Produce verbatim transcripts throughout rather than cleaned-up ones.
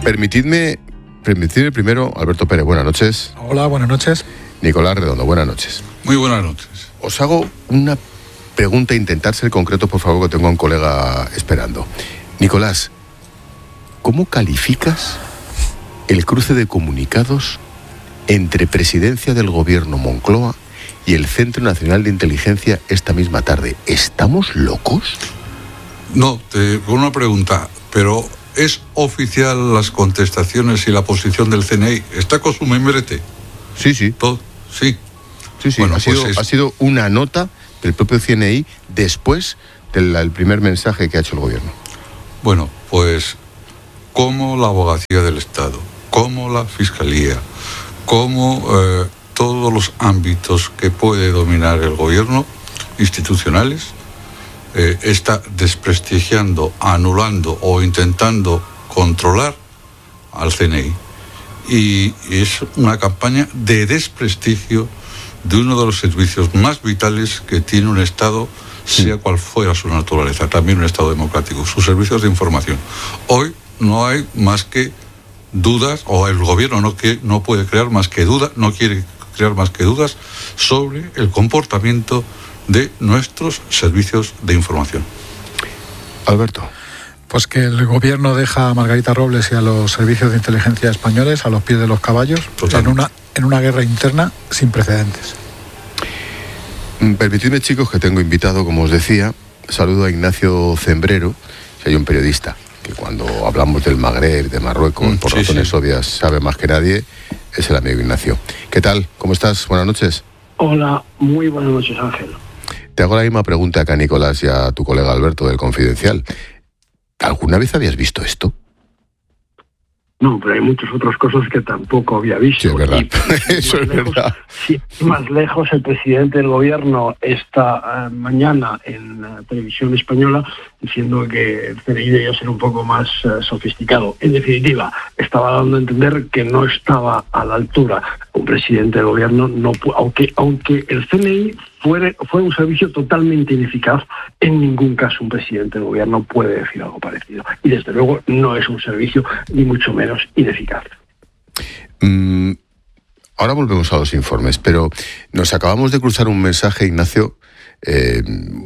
permitidme, permitidme primero, Alberto Pérez, buenas noches. Hola, buenas noches. Nicolás Redondo, buenas noches. Muy buenas noches. Os hago una pregunta, intentar ser concreto, por favor, que tengo a un colega esperando. Nicolás, ¿cómo calificas el cruce de comunicados entre Presidencia del Gobierno Moncloa y el Centro Nacional de Inteligencia esta misma tarde? ¿Estamos locos? No, te con una pregunta, pero ¿es oficial las contestaciones y la posición del C N I? ¿Está con su membrete? Sí, sí. ¿Todo? Sí. Sí, sí, bueno, ha, sido, pues es... ha sido una nota del propio C N I después del el primer mensaje que ha hecho el Gobierno. Bueno, pues como la Abogacía del Estado, como la Fiscalía, como eh, todos los ámbitos que puede dominar el Gobierno, institucionales, eh, está desprestigiando, anulando o intentando controlar al C N I. Y es una campaña de desprestigio de uno de los servicios más vitales que tiene un Estado, sea cual fuera su naturaleza, también un Estado democrático, sus servicios de información. Hoy no hay más que dudas, o el Gobierno no, que, no puede crear más que dudas, no quiere crear más que dudas sobre el comportamiento de nuestros servicios de información. Alberto. Pues que el Gobierno deja a Margarita Robles y a los servicios de inteligencia españoles a los pies de los caballos en una, en una guerra interna sin precedentes. Permitidme, chicos, que tengo invitado, como os decía, saludo a Ignacio Zembrero, si hay un periodista que cuando hablamos del Magreb, de Marruecos, mm, por sí, razones sí. obvias, sabe más que nadie, es el amigo Ignacio. ¿Qué tal? ¿Cómo estás? Buenas noches. Hola, muy buenas noches, Ángel. Te hago la misma pregunta que a Nicolás y a tu colega Alberto del Confidencial. ¿Alguna vez habías visto esto? No, pero hay muchas otras cosas que tampoco había visto. Sí, es verdad. Y, Eso es lejos, verdad. Sí, más lejos, el presidente del Gobierno esta uh, mañana en uh, televisión española diciendo que el C N I debía ser un poco más uh, sofisticado. En definitiva, estaba dando a entender que no estaba a la altura un presidente del Gobierno, no, aunque, aunque el C N I Fue, fue un servicio totalmente ineficaz. En ningún caso un presidente del Gobierno puede decir algo parecido. Y desde luego no es un servicio ni mucho menos ineficaz. Mm, ahora volvemos a los informes, pero nos acabamos de cruzar un mensaje, Ignacio, eh,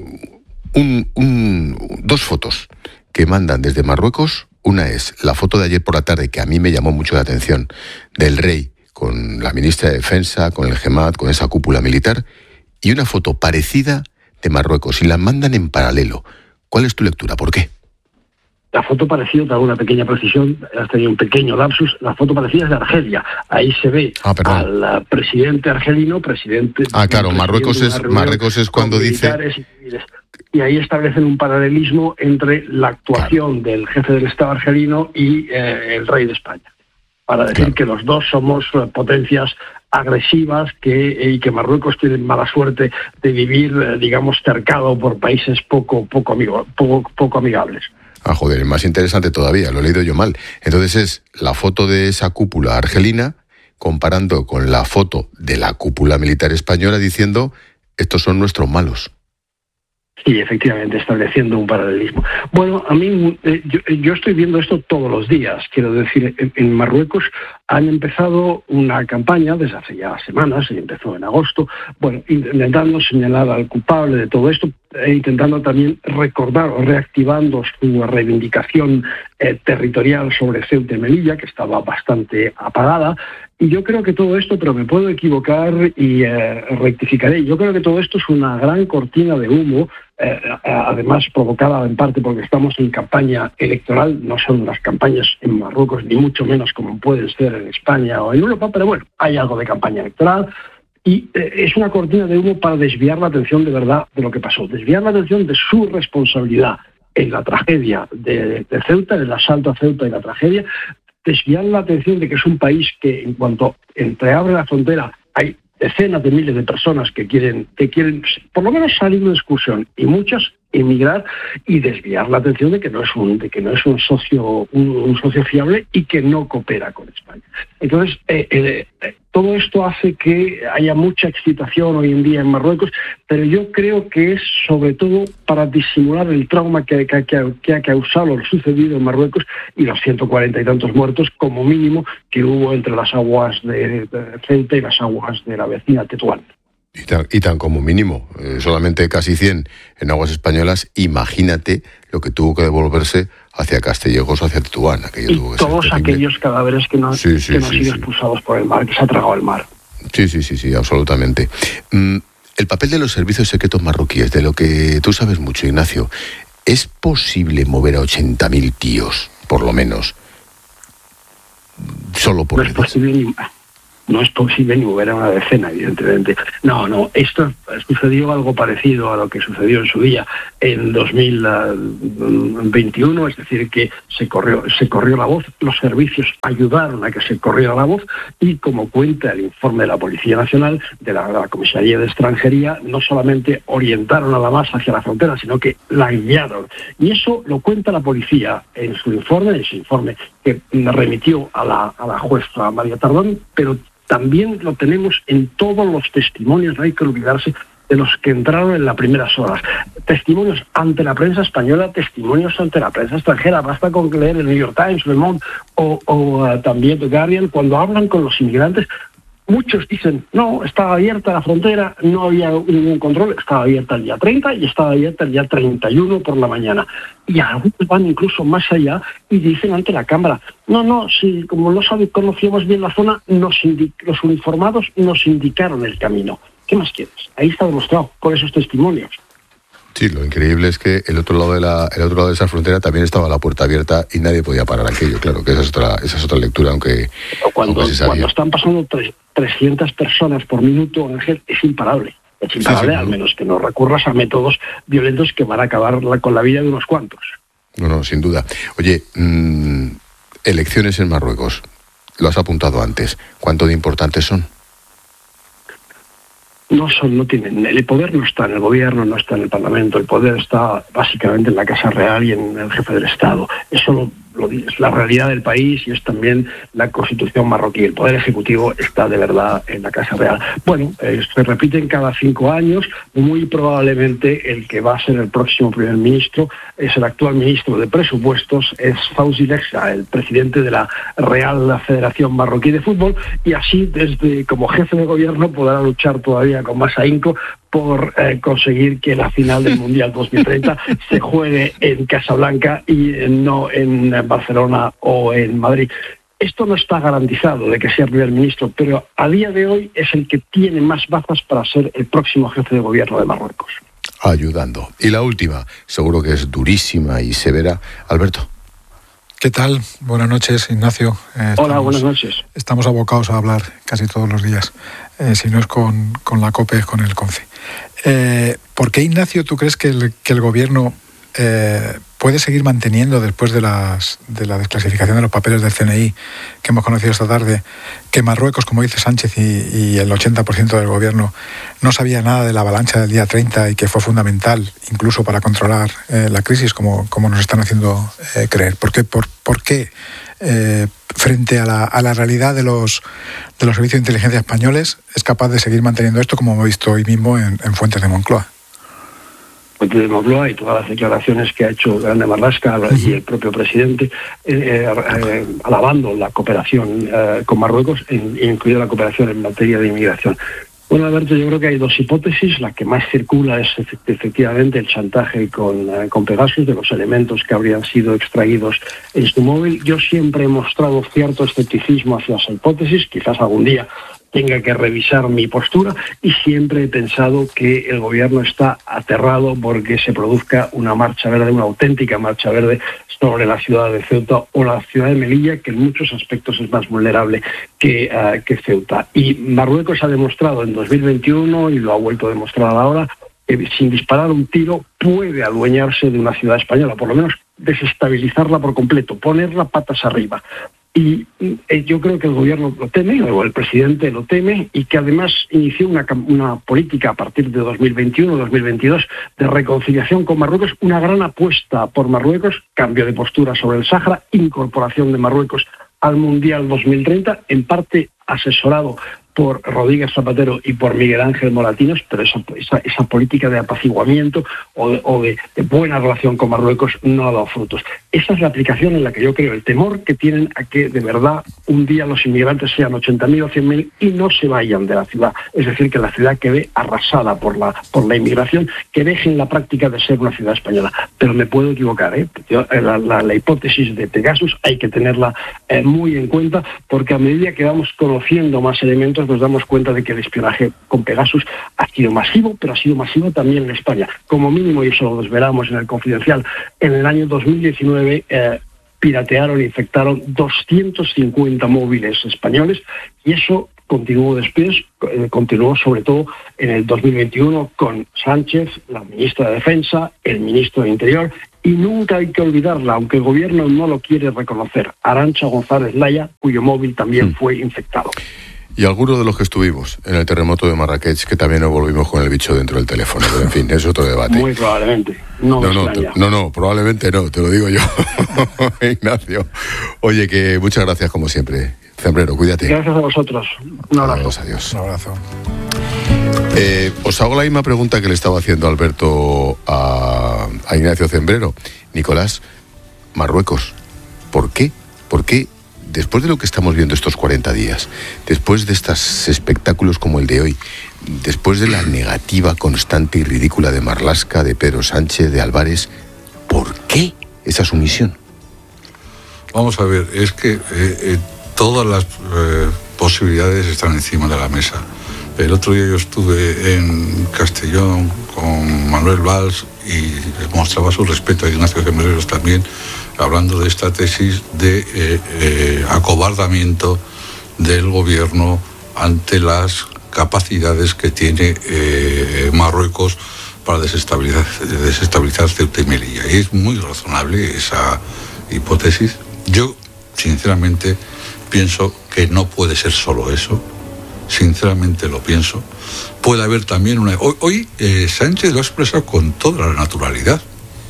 un, un, dos fotos que mandan desde Marruecos. Una es la foto de ayer por la tarde, que a mí me llamó mucho la atención, del rey con la ministra de Defensa, con el GEMAT, con esa cúpula militar, y una foto parecida de Marruecos, y la mandan en paralelo. ¿Cuál es tu lectura? ¿Por qué? La foto parecida, te hago una pequeña precisión, has tenido un pequeño lapsus, la foto parecida es de Argelia. Ahí se ve ah, al presidente argelino, presidente... Ah, claro, Marruecos es, Marruecos es cuando dice... Y, y ahí establecen un paralelismo entre la actuación claro. del jefe del Estado argelino y eh, el rey de España, para decir claro. que los dos somos potencias agresivas que, y que Marruecos tiene mala suerte de vivir, digamos, cercado por países poco, poco, amigo, poco, poco amigables. Ah, joder, es más interesante todavía, lo he leído yo mal. Entonces es la foto de esa cúpula argelina comparando con la foto de la cúpula militar española diciendo, estos son nuestros malos. Sí, efectivamente, estableciendo un paralelismo. Bueno, a mí, eh, yo, yo estoy viendo esto todos los días. Quiero decir, en, en Marruecos han empezado una campaña desde hace ya semanas, y empezó en agosto, bueno, intentando señalar al culpable de todo esto, e intentando también recordar o reactivando su reivindicación eh, territorial sobre Ceuta y Melilla, que estaba bastante apagada. Y yo creo que todo esto, pero me puedo equivocar y eh, rectificaré, yo creo que todo esto es una gran cortina de humo, eh, además provocada en parte porque estamos en campaña electoral, no son las campañas en Marruecos, ni mucho menos como pueden ser en España o en Europa, pero bueno, hay algo de campaña electoral. Y eh, es una cortina de humo para desviar la atención de verdad de lo que pasó, desviar la atención de su responsabilidad en la tragedia de, de Ceuta, en el asalto a Ceuta y la tragedia, desviar la atención de que es un país que en cuanto entreabre la frontera hay decenas de miles de personas que quieren, que quieren por lo menos salir de excursión, y muchas emigrar y desviar la atención de que no es un, de que no es un socio, un, un socio fiable y que no coopera con España. Entonces, eh, eh, todo esto hace que haya mucha excitación hoy en día en Marruecos, pero yo creo que es sobre todo para disimular el trauma que, que, que, que ha causado lo sucedido en Marruecos y los ciento cuarenta y tantos muertos como mínimo que hubo entre las aguas de, de Ceuta y las aguas de la vecina Tetuán. Y tan, y tan como mínimo, eh, solamente casi cien en aguas españolas. Imagínate lo que tuvo que devolverse hacia Castellejos, hacia Tetuán. Aquello y tuvo que todos ser aquellos cadáveres que no, sí, sí, que no han sí, sido sí. expulsados por el mar, que se ha tragado el mar. Sí, sí, sí, sí, absolutamente. Mm, el papel de los servicios secretos marroquíes, de lo que tú sabes mucho, Ignacio, ¿es posible mover a ochenta mil tíos, por lo menos, solo por No es posible ni... No es posible ni mover a una decena, evidentemente. No, no, esto sucedió algo parecido a lo que sucedió en su día en dos mil veintiuno, es decir, que se corrió, se corrió la voz, los servicios ayudaron a que se corriera la voz y, como cuenta el informe de la Policía Nacional, de la, de la Comisaría de Extranjería, no solamente orientaron a la masa hacia la frontera, sino que la guiaron. Y eso lo cuenta la policía en su informe, en su informe que remitió a la, a la jueza María Tardón, pero también lo tenemos en todos los testimonios, no hay que olvidarse de los que entraron en las primeras horas. Testimonios ante la prensa española, testimonios ante la prensa extranjera. Basta con leer el New York Times, Le Monde o, o uh, también The Guardian. Cuando hablan con los inmigrantes, muchos dicen, no, estaba abierta la frontera, no había ningún control, estaba abierta el día treinta y estaba abierta el día treinta y uno por la mañana. Y algunos van incluso más allá y dicen ante la Cámara, no, no, si como no sabe, conocíamos bien la zona, nos indi- los uniformados nos indicaron el camino. ¿Qué más quieres? Ahí está demostrado con esos testimonios. Sí, lo increíble es que el otro lado de la, el otro lado de esa frontera también estaba la puerta abierta y nadie podía parar aquello. Claro, que esa es otra, esa es otra lectura, aunque, cuando, aunque se cuando están pasando tres, trescientas personas por minuto, Ángel, es imparable. Es imparable, sí, sí, al menos que no recurras a métodos violentos que van a acabar la, con la vida de unos cuantos. No, no, sin duda. Oye, mmm, elecciones en Marruecos, lo has apuntado antes. ¿Cuánto de importantes son? No son, no tienen, el poder no está en el gobierno, no está en el Parlamento, el poder está básicamente en la Casa Real y en el jefe del Estado. Eso lo, lo, es la realidad del país y es también la Constitución marroquí. El poder ejecutivo está de verdad en la Casa Real. Bueno, eh, se repiten cada cinco años, muy probablemente el que va a ser el próximo primer ministro es el actual ministro de Presupuestos, es Fawzi Leksa, el presidente de la Real Federación Marroquí de Fútbol, y así desde como jefe de gobierno podrá luchar todavía con más ahínco por eh, conseguir que la final del Mundial dos mil treinta se juegue en Casablanca y eh, no en Barcelona o en Madrid. Esto no está garantizado de que sea primer ministro, pero a día de hoy es el que tiene más bazas para ser el próximo jefe de gobierno de Marruecos. Ayudando. Y la última, seguro que es durísima y severa. Alberto. ¿Qué tal? Buenas noches, Ignacio. Eh, Hola, estamos, buenas noches. Estamos abocados a hablar casi todos los días. Eh, si no es con, con la COPE, es con el CONCE. Eh, ¿Por qué, Ignacio, tú crees que el, que el gobierno eh, puede seguir manteniendo, después de, las, de la desclasificación de los papeles del C N I que hemos conocido esta tarde, que Marruecos, como dice Sánchez, y, y el ochenta por ciento del gobierno no sabía nada de la avalancha del día treinta y que fue fundamental incluso para controlar eh, la crisis, como, como nos están haciendo eh, creer? ¿Por qué, por, por qué eh, frente a la, a la realidad de los, de los servicios de inteligencia españoles, es capaz de seguir manteniendo esto, como hemos visto hoy mismo en, en Fuentes de Moncloa? Fuentes de Moncloa y todas las declaraciones que ha hecho Grande Marlaska uh-huh. y el propio presidente, eh, eh, alabando la cooperación eh, con Marruecos, en, incluida la cooperación en materia de inmigración. Bueno, Alberto, yo creo que hay dos hipótesis. La que más circula es efectivamente el chantaje con, eh, con Pegasus, de los elementos que habrían sido extraídos en su móvil. Yo siempre he mostrado cierto escepticismo hacia esa hipótesis, quizás algún día tenga que revisar mi postura, y siempre he pensado que el gobierno está aterrado porque se produzca una marcha verde, una auténtica marcha verde sobre la ciudad de Ceuta o la ciudad de Melilla, que en muchos aspectos es más vulnerable que, uh, que Ceuta. Y Marruecos ha demostrado en dos mil veintiuno, y lo ha vuelto a demostrar ahora, que sin disparar un tiro puede adueñarse de una ciudad española, por lo menos desestabilizarla por completo, ponerla patas arriba. Y eh, yo creo que el gobierno lo teme, o el presidente lo teme, y que además inició una, una política a partir de dos mil veintiuno dos mil veintidós de reconciliación con Marruecos, una gran apuesta por Marruecos, cambio de postura sobre el Sáhara, incorporación de Marruecos al Mundial dos mil treinta, en parte asesorado por Rodríguez Zapatero y por Miguel Ángel Moratinos, pero esa, esa, esa política de apaciguamiento o, de, o de, de buena relación con Marruecos no ha dado frutos. Esa es la aplicación en la que yo creo, el temor que tienen a que de verdad un día los inmigrantes sean ochenta mil o cien mil y no se vayan de la ciudad. Es decir, que la ciudad quede arrasada por la, por la inmigración, que dejen la práctica de ser una ciudad española. Pero me puedo equivocar, ¿eh? Yo, la, la, la hipótesis de Pegasus hay que tenerla eh, muy en cuenta, porque a medida que vamos conociendo más elementos nos damos cuenta de que el espionaje con Pegasus ha sido masivo, pero ha sido masivo también en España. Como mínimo, y eso lo desvelamos en el Confidencial, en el año dos mil diecinueve eh, piratearon e infectaron doscientos cincuenta móviles españoles, y eso continuó después, eh, continuó sobre todo en el dos mil veintiuno con Sánchez, la ministra de Defensa, el ministro de Interior, y nunca hay que olvidarla, aunque el gobierno no lo quiere reconocer, Arantxa González Laya, cuyo móvil también mm. fue infectado. Y algunos de los que estuvimos en el terremoto de Marrakech, que también nos volvimos con el bicho dentro del teléfono, pero en fin, es otro debate. Muy probablemente. No, no, no, te, no, no, probablemente no, te lo digo yo, Ignacio. Oye, que muchas gracias como siempre. Zembrero, cuídate. Gracias a vosotros. Un abrazo. Adiós, adiós. Un abrazo. Eh, os hago la misma pregunta que le estaba haciendo Alberto a, a Ignacio Zembrero. Nicolás, Marruecos, ¿por qué? ¿Por qué? Después de lo que estamos viendo estos cuarenta días, después de estos espectáculos como el de hoy, después de la negativa constante y ridícula de Marlaska, de Pedro Sánchez, de Álvarez, ¿por qué esa sumisión? Vamos a ver, es que eh, eh, todas las eh, posibilidades están encima de la mesa. El otro día yo estuve en Castellón con Manuel Valls y mostraba su respeto a Ignacio Zembrero también, hablando de esta tesis de eh, eh, acobardamiento del gobierno ante las capacidades que tiene eh, Marruecos para desestabilizar, desestabilizar Ceuta y Melilla. Y es muy razonable esa hipótesis. Yo, sinceramente, pienso que no puede ser solo eso. Sinceramente lo pienso. Puede haber también una... Hoy, hoy eh, Sánchez lo ha expresado con toda la naturalidad.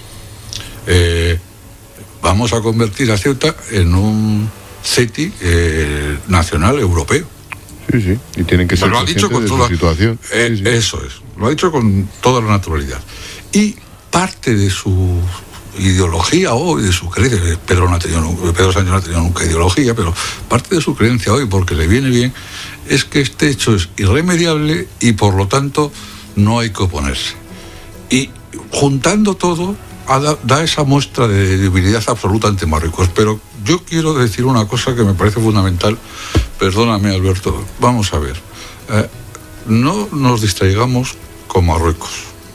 Eh, vamos a convertir a Ceuta en un CETI eh, nacional europeo. Sí, sí, y tienen que ser lo ha dicho con de toda su situación. Eh, sí, sí. Eso es, lo ha dicho con toda la naturalidad. Y parte de su ideología hoy, de su creencia, Pedro, no ha tenido, Pedro Sánchez no ha tenido nunca ideología, pero parte de su creencia hoy, porque le viene bien, es que este hecho es irremediable y por lo tanto no hay que oponerse. Y juntando todo, da esa muestra de debilidad absoluta ante Marruecos. Pero yo quiero decir una cosa que me parece fundamental. Perdóname, Alberto. Vamos a ver. Eh, no nos distraigamos con Marruecos.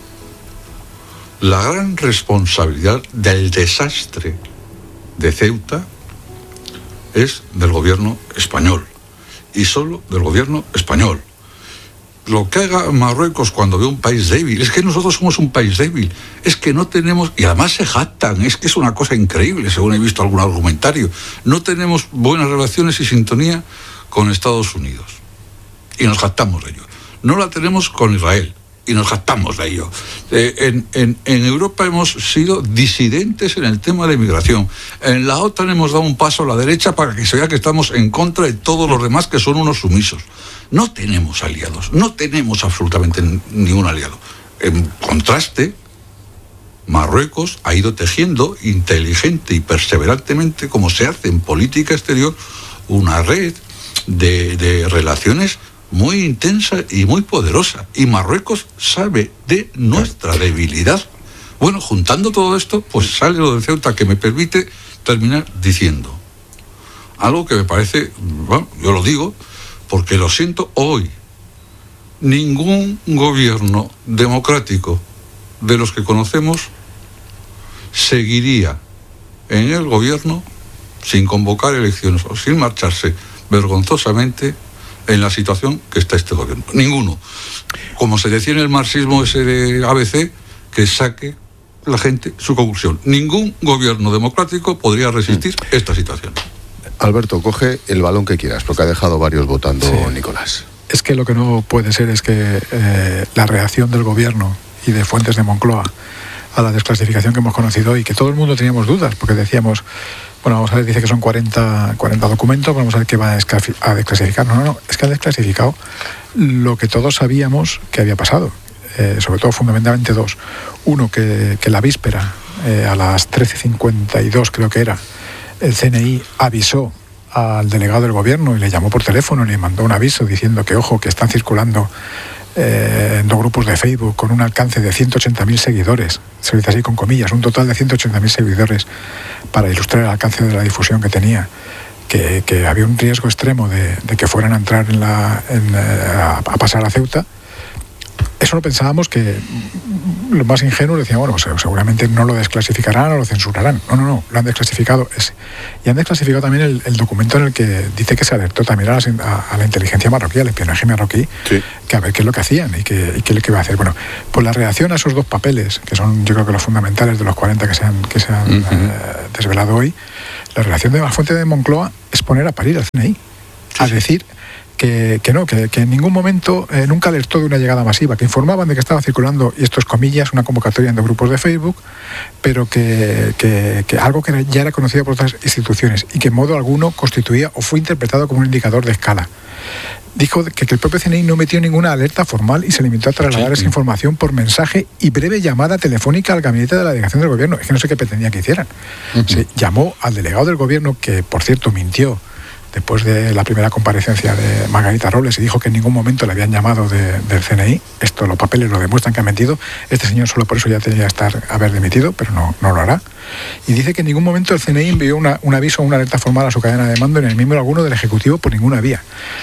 La gran responsabilidad del desastre de Ceuta es del gobierno español. Y solo del gobierno español. Lo que haga Marruecos cuando ve un país débil, es que nosotros somos un país débil, es que no tenemos, y además se jactan, es que es una cosa increíble, según he visto algún argumentario, no tenemos buenas relaciones y sintonía con Estados Unidos, y nos jactamos de ello. No la tenemos con Israel, y nos jactamos de ello. Eh, en, en, en Europa hemos sido disidentes en el tema de migración. En la OTAN hemos dado un paso a la derecha para que se vea que estamos en contra de todos los demás que son unos sumisos. No tenemos aliados, no tenemos absolutamente ningún aliado. En contraste, Marruecos ha ido tejiendo inteligente y perseverantemente, como se hace en política exterior, una red de, de relaciones muy intensa y muy poderosa. Y Marruecos sabe de nuestra debilidad. Bueno, juntando todo esto, pues sale lo de Ceuta, que me permite terminar diciendo algo que me parece, bueno, yo lo digo, porque lo siento hoy, ningún gobierno democrático de los que conocemos seguiría en el gobierno sin convocar elecciones o sin marcharse vergonzosamente en la situación que está este gobierno. Ninguno. Como se decía en el marxismo ese de A B C, que saque la gente su conclusión. Ningún gobierno democrático podría resistir esta situación. Alberto, coge el balón que quieras, porque ha dejado varios votando, sí. Nicolás. Es que lo que no puede ser es que eh, la reacción del gobierno y de fuentes de Moncloa a la desclasificación que hemos conocido hoy, que todo el mundo teníamos dudas, porque decíamos, bueno, vamos a ver, dice que son cuarenta, cuarenta documentos, vamos a ver qué va a desclasificar. No, no, no, es que ha desclasificado lo que todos sabíamos que había pasado, eh, sobre todo fundamentalmente dos. Uno, que, que la víspera, eh, a las trece cincuenta y dos creo que era, el C N I avisó al delegado del gobierno y le llamó por teléfono y le mandó un aviso diciendo que, ojo, que están circulando eh, en dos grupos de Facebook con un alcance de ciento ochenta mil seguidores, se dice así con comillas, un total de ciento ochenta mil seguidores, para ilustrar el alcance de la difusión que tenía, que, que había un riesgo extremo de, de que fueran a entrar en la, en, a, a pasar a Ceuta. Eso lo pensábamos que lo más ingenuo decían, bueno, seguramente no lo desclasificarán o lo censurarán. No, no, no, lo han desclasificado ese. Y han desclasificado también el, el documento en el que dice que se alertó también a la, a, a la inteligencia marroquí, al espionaje marroquí, sí. que a ver qué es lo que hacían y qué, y qué, qué iba a hacer. Bueno, pues la reacción a esos dos papeles, que son yo creo que los fundamentales de los cuarenta que se han, que se han uh-huh. eh, desvelado hoy, la reacción de la fuente de Moncloa es poner a parir al C N I, sí, a decir... Que, que no, que, que en ningún momento eh, nunca alertó de una llegada masiva, que informaban de que estaba circulando, y esto es comillas, una convocatoria en dos grupos de Facebook, pero que, que, que algo que ya era conocido por otras instituciones y que en modo alguno constituía o fue interpretado como un indicador de escala. Dijo que, que el propio C N I no metió ninguna alerta formal y se limitó a trasladar esa información por mensaje y breve llamada telefónica al gabinete de la delegación del gobierno. Es que no sé qué pretendía que hicieran. Uh-huh. Se llamó al delegado del gobierno, que por cierto mintió después de la primera comparecencia de Margarita Robles, y dijo que en ningún momento le habían llamado de, del C N I. Esto, los papeles lo demuestran que ha mentido. Este señor solo por eso ya tenía que estar, haber dimitido, pero no, no lo hará. Y dice que en ningún momento el C N I envió una, un aviso o una alerta formal a su cadena de mando, ni el miembro alguno del Ejecutivo por ninguna vía.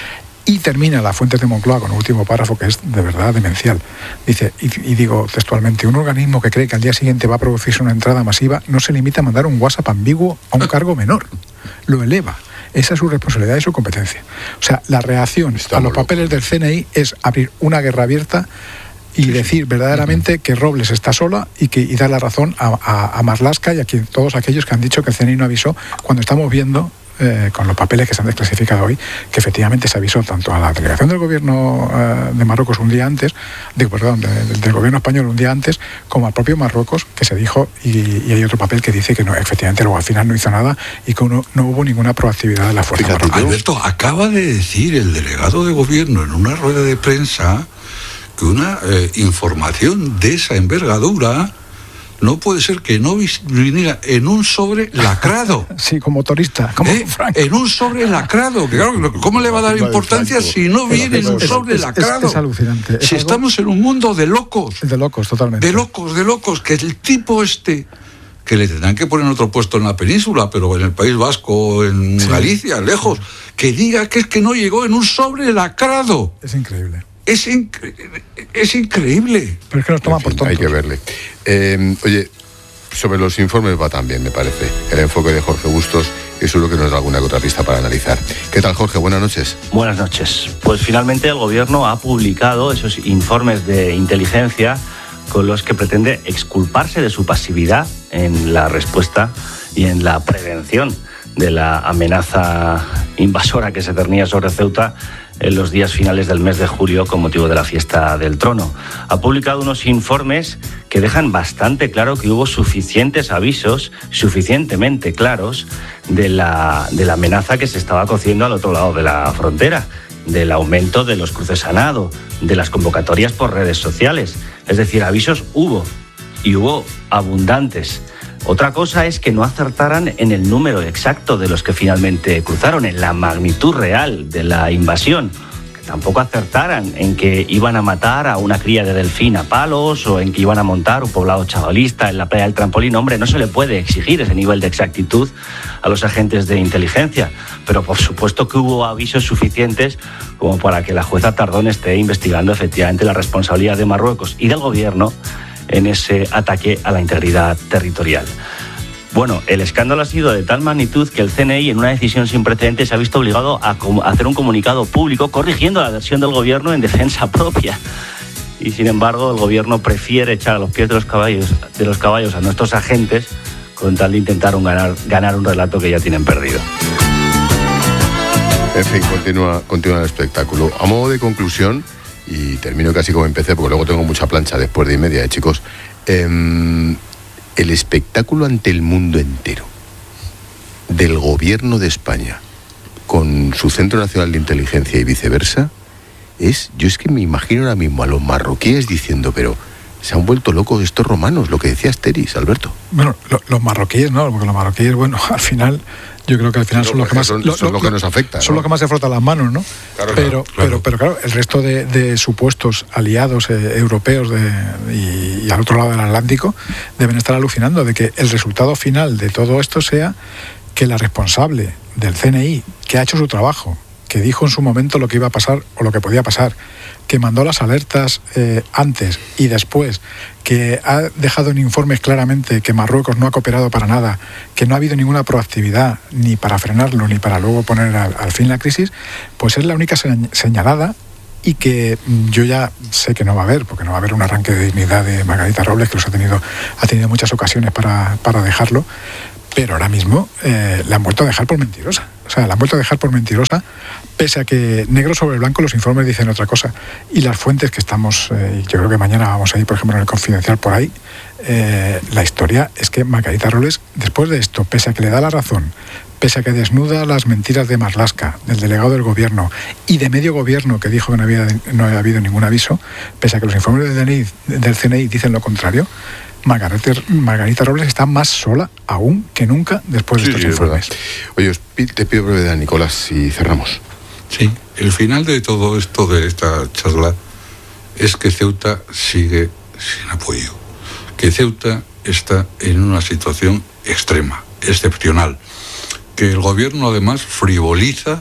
Y termina la fuente de Moncloa con el último párrafo, que es de verdad demencial. Dice, y, y digo textualmente, un organismo que cree que al día siguiente va a producirse una entrada masiva no se limita a mandar un WhatsApp ambiguo a un cargo menor, lo eleva. Esa es su responsabilidad y su competencia. O sea, la reacción Estamos a los papeles locos. del C N I es abrir una guerra abierta y sí, decir verdaderamente uh-huh. que Robles está sola y que y dar la razón a, a, a Marlaska y a quien, todos aquellos que han dicho que el C N I no avisó, cuando estamos viendo eh, con los papeles que se han desclasificado hoy, que efectivamente se avisó tanto a la delegación del gobierno eh, de Marruecos un día antes, digo, perdón, de, de, del gobierno español un día antes, como al propio Marruecos, que se dijo, y, y hay otro papel que dice que no, efectivamente luego al final no hizo nada y que uno, no hubo ninguna proactividad de la fuerza marroquí. Alberto, acaba de decir el delegado de gobierno en una rueda de prensa que una eh, información de esa envergadura no puede ser que no viniera en un sobre lacrado. Sí, como motorista, como ¿Eh? En un sobre lacrado. Que claro, ¿cómo le va a dar importancia si no viene en un sobre lacrado? Es, es, es alucinante. Es si algo... estamos en un mundo de locos. De locos, totalmente. De locos, de locos. Que el tipo este, que le tendrán que poner en otro puesto en la península, pero en el País Vasco, en sí. Galicia, lejos, que diga que es que no llegó en un sobre lacrado. Es increíble. Es, incre- es increíble. Pero es que nos toma en fin, por tontos. Hay que verle. Eh, oye, sobre los informes va también, me parece. El enfoque de Jorge Bustos es seguro que nos da alguna otra pista para analizar. ¿Qué tal, Jorge? Buenas noches. Buenas noches. Pues finalmente el Gobierno ha publicado esos informes de inteligencia con los que pretende exculparse de su pasividad en la respuesta y en la prevención de la amenaza invasora que se cernía sobre Ceuta en los días finales del mes de julio con motivo de la fiesta del Trono. Ha publicado unos informes que dejan bastante claro que hubo suficientes avisos, suficientemente claros, de la, de la amenaza que se estaba cociendo al otro lado de la frontera, del aumento de los cruces a nado, de las convocatorias por redes sociales. Es decir, avisos hubo, y hubo abundantes. Otra cosa es que no acertaran en el número exacto de los que finalmente cruzaron, en la magnitud real de la invasión. Que tampoco acertaran en que iban a matar a una cría de delfín a palos o en que iban a montar un poblado chavalista en la playa del Trampolín. Hombre, no se le puede exigir ese nivel de exactitud a los agentes de inteligencia. Pero por supuesto que hubo avisos suficientes como para que la jueza Tardón esté investigando efectivamente la responsabilidad de Marruecos y del gobierno en ese ataque a la integridad territorial. Bueno, el escándalo ha sido de tal magnitud que el C N I, en una decisión sin precedentes, se ha visto obligado a hacer un comunicado público corrigiendo la versión del gobierno en defensa propia. Y sin embargo, el gobierno prefiere echar a los pies de los caballos, de los caballos a nuestros agentes con tal de intentar un ganar, ganar un relato que ya tienen perdido. En fin, continúa, continúa el espectáculo. A modo de conclusión, y termino casi como empecé, porque luego tengo mucha plancha después de y media, ¿eh, chicos? Eh, el espectáculo ante el mundo entero del gobierno de España con su Centro Nacional de Inteligencia y viceversa es, yo es que me imagino ahora mismo a los marroquíes diciendo, pero se han vuelto locos estos romanos, lo que decía Asteris, Alberto. Bueno, lo, los marroquíes no, porque los marroquíes, bueno, al final, yo creo que al final son los que más... Son, lo, son lo, lo que nos afecta, Son ¿no? los que más se frotan las manos, ¿no? Claro, pero, claro, claro. pero, pero claro, el resto de, de supuestos aliados eh, europeos de, y, y al otro lado del Atlántico deben estar alucinando de que el resultado final de todo esto sea que la responsable del C N I, que ha hecho su trabajo, que dijo en su momento lo que iba a pasar o lo que podía pasar, que mandó las alertas eh, antes y después, que ha dejado en informes claramente que Marruecos no ha cooperado para nada, que no ha habido ninguna proactividad ni para frenarlo ni para luego poner al, al fin la crisis, pues es la única señalada y que yo ya sé que no va a haber, porque no va a haber un arranque de dignidad de Margarita Robles, que los ha tenido, ha tenido muchas ocasiones para, para dejarlo, pero ahora mismo eh, la han vuelto a dejar por mentirosa. O sea, la han vuelto a dejar por mentirosa, pese a que negro sobre blanco los informes dicen otra cosa. Y las fuentes que estamos, eh, yo creo que mañana vamos a ir, por ejemplo, en el Confidencial por ahí, eh, la historia es que Margarita Robles, después de esto, pese a que le da la razón, pese a que desnuda las mentiras de Marlaska, del delegado del gobierno y de medio gobierno que dijo que no había, no había habido ningún aviso, pese a que los informes del, D N I, del C N I dicen lo contrario, Margarita, Margarita Robles está más sola aún que nunca después de sí, estos sí, informes. Oye, te pido brevedad, Nicolás, y cerramos. Sí, el final de todo esto, de esta charla, es que Ceuta sigue sin apoyo, que Ceuta está en una situación extrema, excepcional, que el gobierno además frivoliza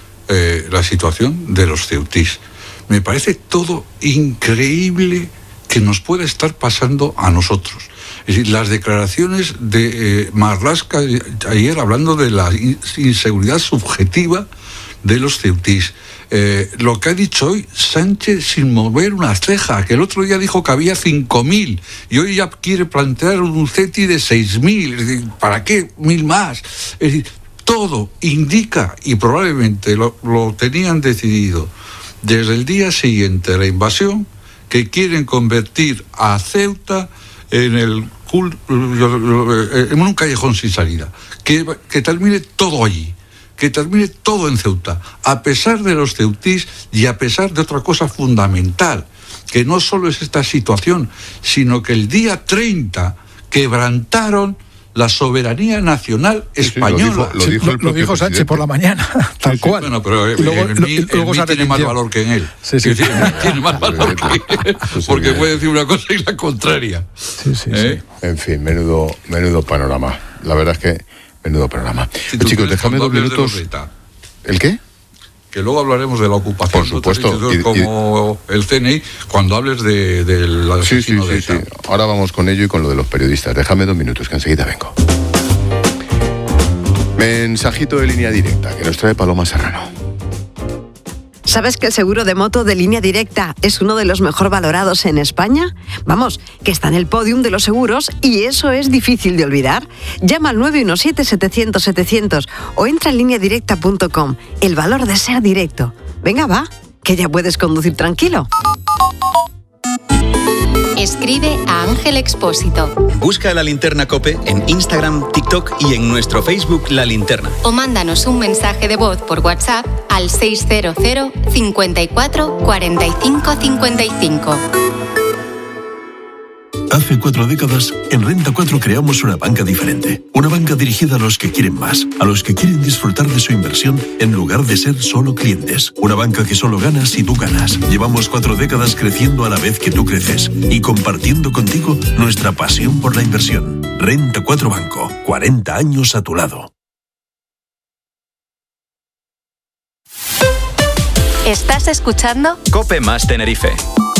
eh, la situación de los ceutís. Me parece todo increíble que nos puede estar pasando a nosotros. Es decir, las declaraciones de eh, Marlaska ayer hablando de la inseguridad subjetiva de los ceutís. Eh, lo que ha dicho hoy Sánchez sin mover una ceja, que el otro día dijo que había cinco mil y hoy ya quiere plantear un CETI de seis mil. Es decir, ¿para qué mil más? Es decir, todo indica, y probablemente lo, lo tenían decidido desde el día siguiente a la invasión, que quieren convertir a Ceuta en el en un callejón sin salida, que, que termine todo allí, que termine todo en Ceuta, a pesar de los ceutís y a pesar de otra cosa fundamental, que no solo es esta situación, sino que el día treinta quebrantaron la soberanía nacional española. Sí, sí, lo dijo, lo dijo, sí, el lo dijo Sánchez por la mañana, tal sí, sí, cual. Bueno, pero y luego, en mí, en luego mí tiene más valor que en él. Sí, sí. Tiene, tiene más valor que él, porque puede decir una cosa y la contraria. Sí, sí, ¿Eh? sí. En fin, menudo, menudo panorama. La verdad es que menudo panorama. Si Pero, chicos, déjame dos minutos. ¿El qué? Que luego hablaremos de la ocupación. Por supuesto. Y, como y, el C N I, cuando hables de, de la sí, sí, sí, sí. Ahora vamos con ello y con lo de los periodistas. Déjame dos minutos, que enseguida vengo. Mensajito de Línea Directa, que nos trae Paloma Serrano. ¿Sabes que el seguro de moto de Línea Directa es uno de los mejor valorados en España? Vamos, que está en el podium de los seguros y eso es difícil de olvidar. Llama al nueve uno siete, setecientos, setecientos o entra en línea directa punto com. El valor de ser directo. Venga, va, que ya puedes conducir tranquilo. Escribe a Ángel Expósito. Busca La Linterna COPE en Instagram, TikTok y en nuestro Facebook La Linterna. O mándanos un mensaje de voz por WhatsApp al seis cero cero, cincuenta y cuatro, cuarenta y cinco, cincuenta y cinco. Hace cuatro décadas, en Renta cuatro creamos una banca diferente. Una banca dirigida a los que quieren más, a los que quieren disfrutar de su inversión en lugar de ser solo clientes. Una banca que solo gana si tú ganas. Llevamos cuatro décadas creciendo a la vez que tú creces y compartiendo contigo nuestra pasión por la inversión. Renta cuatro Banco, cuarenta años a tu lado. ¿Estás escuchando? COPE más Tenerife.